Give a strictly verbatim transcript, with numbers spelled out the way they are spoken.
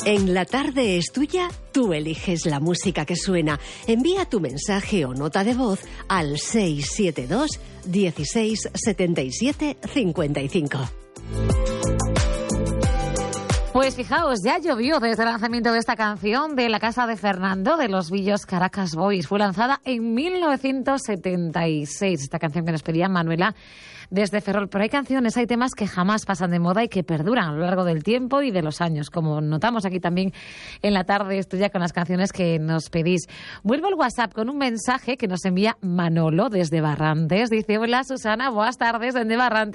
En La Tarde es Tuya, tú eliges la música que suena. Envía tu mensaje o nota de voz al seis siete dos, dieciséis, setenta y siete, cincuenta y cinco. Pues fijaos, ya llovió desde el lanzamiento de esta canción de La Casa de Fernando, de los Villos Caracas Boys. Fue lanzada en mil novecientos setenta y seis, esta canción que nos pedía Manuela desde Ferrol. Pero hay canciones, hay temas que jamás pasan de moda y que perduran a lo largo del tiempo y de los años, como notamos aquí también en La Tarde es Tuya con las canciones que nos pedís. Vuelvo al WhatsApp con un mensaje que nos envía Manolo desde Barrantes. Dice: hola Susana, buenas tardes desde Barrantes.